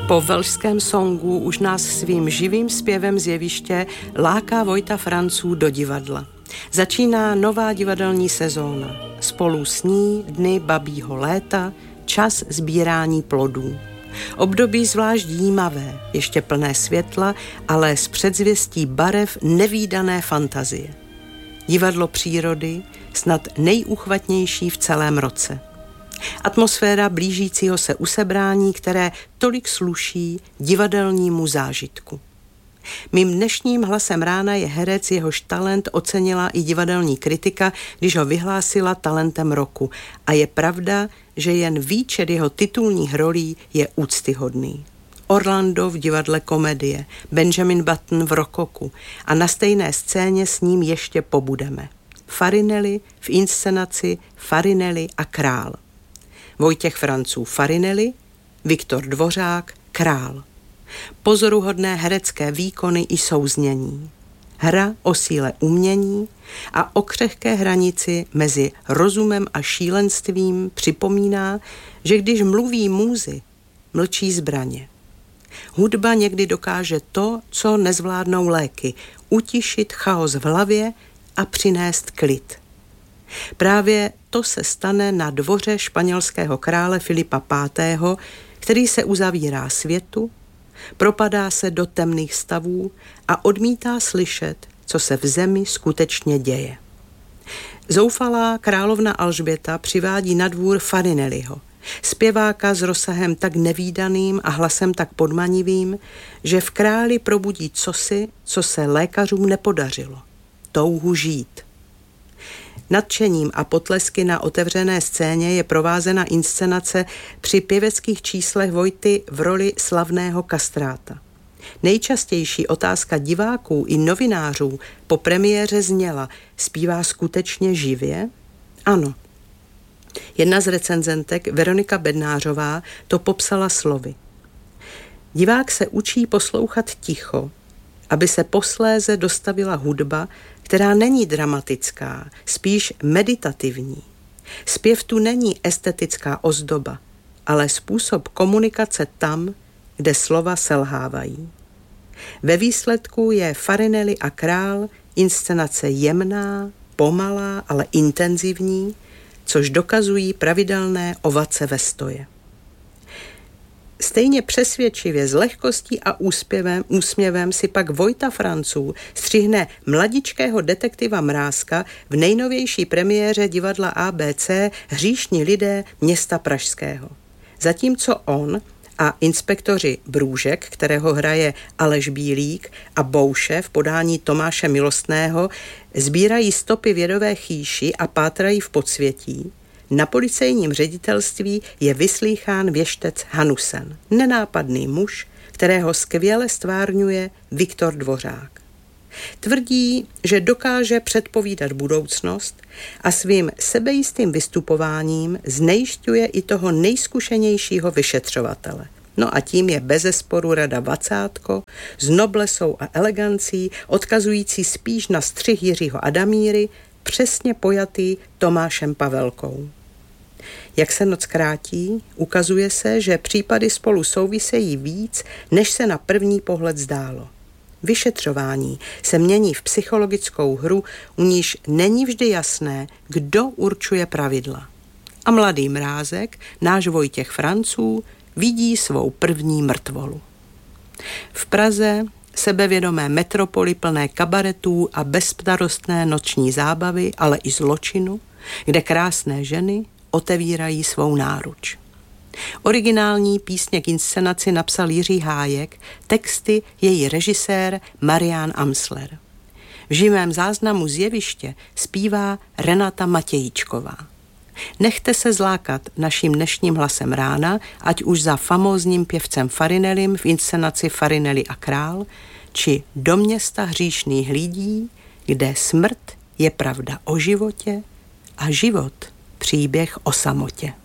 Po velšském songu už nás svým živým zpěvem z jeviště láká Vojta Franců do divadla. Začíná nová divadelní sezóna. Spolu s ní dny babího léta, čas sbírání plodů. Období zvlášť jímavé, ještě plné světla, ale s předzvěstí barev nevídané fantazie. Divadlo přírody, snad nejúchvatnější v celém roce. Atmosféra blížícího se usebrání, které tolik sluší divadelnímu zážitku. Mým dnešním hlasem rána je herec, jehož talent ocenila i divadelní kritika, když ho vyhlásila talentem roku. A je pravda, že jen výčet jeho titulních rolí je úctyhodný. Orlando v divadle Komedie, Benjamin Button v Rokoku a na stejné scéně s ním ještě pobudeme. Farinelli v inscenaci Farinelli a král. Vojtěch Franců Farinelli, Viktor Dvořák král. Pozoruhodné herecké výkony i souznění. Hra o síle umění a o křehké hranici mezi rozumem a šílenstvím připomíná, že když mluví můzy, mlčí zbraně. Hudba někdy dokáže to, co nezvládnou léky, utišit chaos v hlavě a přinést klid. Právě to se stane na dvoře španělského krále Filipa V., který se uzavírá světu, propadá se do temných stavů a odmítá slyšet, co se v zemi skutečně děje. Zoufalá královna Alžběta přivádí na dvůr Farinelliho, zpěváka s rozsahem tak nevídaným a hlasem tak podmanivým, že v králi probudí cosi, co se lékařům nepodařilo. Touhu žít. Nadšením a potlesky na otevřené scéně je provázena inscenace při pěveckých číslech Vojty v roli slavného kastráta. Nejčastější otázka diváků i novinářů po premiéře zněla: zpívá skutečně živě? Ano. Jedna z recenzentek, Veronika Bednářová, to popsala slovy: divák se učí poslouchat ticho, aby se posléze dostavila hudba, která není dramatická, spíš meditativní. Zpěv tu není estetická ozdoba, ale způsob komunikace tam, kde slova selhávají. Ve výsledku je Farinelli a král inscenace jemná, pomalá, ale intenzivní, což dokazují pravidelné ovace ve stoje. Stejně přesvědčivě s lehkostí a úsměvem si pak Vojta Franců střihne mladičkého detektiva Mrázka v nejnovější premiéře divadla ABC Hříšní lidé města pražského. Zatímco on a inspektoři Brůžek, kterého hraje Aleš Bílík, a Bouše v podání Tomáše Milostného sbírají stopy v jedové chýši a pátrají v podsvětí, na policejním ředitelství je vyslýchán věštec Hanusen, nenápadný muž, kterého skvěle stvárňuje Viktor Dvořák. Tvrdí, že dokáže předpovídat budoucnost a svým sebejistým vystupováním znejisťuje i toho nejzkušenějšího vyšetřovatele. No a tím je bezesporu rada Vacátko s noblesou a elegancí, odkazující spíš na střih Jiřího Adamíry, přesně pojatý Tomášem Pavelkou. Jak se noc krátí, ukazuje se, že případy spolu souvisejí víc, než se na první pohled zdálo. Vyšetřování se mění v psychologickou hru, u níž není vždy jasné, kdo určuje pravidla. A mladý Mrázek, náš Vojtěch Franců, vidí svou první mrtvolu. V Praze, sebevědomé metropoli plné kabaretů a bezstarostné noční zábavy, ale i zločinu, kde krásné ženy otevírají svou náruč. Originální písně k inscenaci napsal Jiří Hájek, texty její režisér Marián Amsler. V živém záznamu z jeviště zpívá Renata Matějíčková. Nechte se zlákat naším dnešním hlasem rána, ať už za famózním pěvcem Farinellim v inscenaci Farinelli a král, či Do města hříšných lidí, kde smrt je pravda o životě a život příběh o samotě.